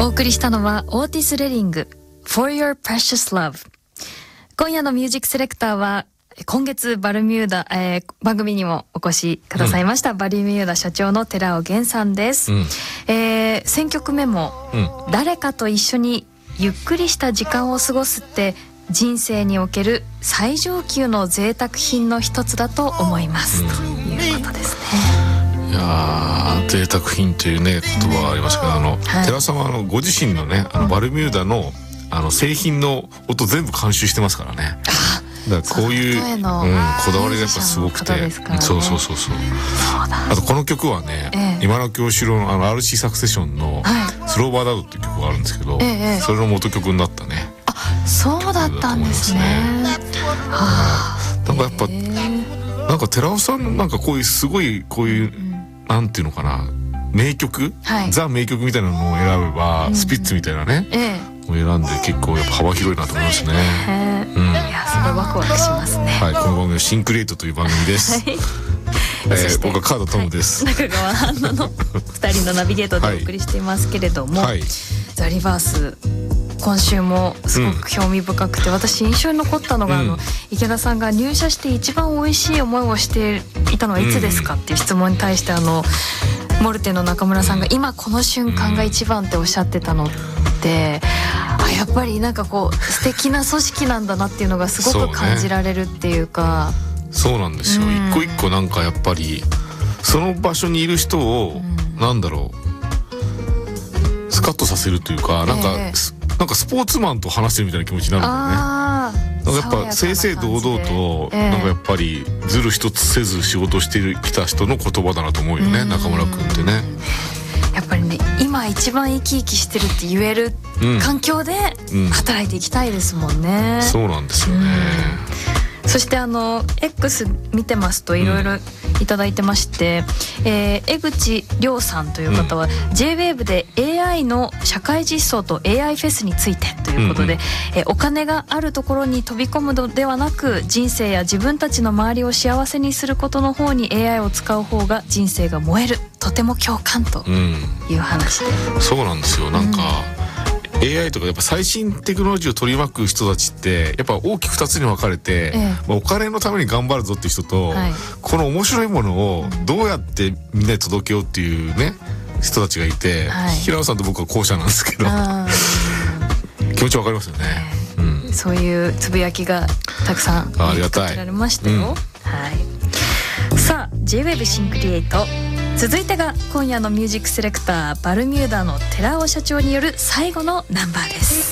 お送りしたのはオーティス・レディング For Your Precious Love。 今夜のミュージックセレクターは今月バルミューダ、番組にもお越しくださいました、バルミューダ社長の寺尾源さんです、選曲メモ、誰かと一緒にゆっくりした時間を過ごすって人生における最上級の贅沢品の一つだと思います、ということですね。 いや贅沢品というね言葉がありましたけど、寺さんはご自身のねバルミューダの製品の音全部監修してますからね。だからこういう、こだわりがやっぱすごくて、そう。あとこの曲はね、今の京志郎のRC サクセションのスローバーダウドっていう曲があるんですけど、それの元曲になったね。 そうだったんですね。 なんかやっぱなんか寺尾さんなんかこういうすごいこういう、なんていうのかな、名曲、ザ名曲みたいなのを選べば、スピッツみたいなね、を選んで結構やっぱ幅広いなと思いますね。 いや、それワクワクしますね。 はい、この番組はシンクレートという番組です。僕はカードトムです。 中川アンナの2人のナビゲートでお送りしていますけれども、ザ・リバース今週もすごく興味深くて、私印象に残ったのが、池田さんが入社して一番美味しい思いをしていたのはいつですかっていう質問に対してモルテの中村さんが今この瞬間が一番っておっしゃってたのって、やっぱりなんかこう素敵な組織なんだなっていうのがすごく感じられるっていうか。 そうなんですよ、一個一個なんかやっぱりその場所にいる人を、なんだろう、スカッとさせるというか、なんかスポーツマンと話してるみたいな気持ちになるんだよね。なんかやっぱ正々堂々と、なんかやっぱりずる一つせず仕事してきた人の言葉だなと思うよね、中村君ってね。 やっぱりね、今一番生き生きしてるって言える環境で働いていきたいですもんね。 そうなんですよね。 そしてX 見てますといろいろいただいてまして、江口亮さんという方は、J-WAVE で AI の社会実装と AI フェスについてということで、お金があるところに飛び込むのではなく、人生や自分たちの周りを幸せにすることの方に AI を使う方が人生が燃える、とても共感という話で、 そうなんですよ。なんか、AI とかやっぱ最新テクノロジーを取り巻く人たちってやっぱ大きく2つに分かれて、お金のために頑張るぞっていう人と、この面白いものをどうやってみんなに届けようっていうね人たちがいて、平野さんと僕は後者なんですけど気持ち分かりますよね。 そういうつぶやきがたくさんありがたい寄せられましたよ。さあ J-WAVE シンクリエイト、続いてが今夜のミュージックセレクターバルミューダの寺尾社長による最後のナンバーです。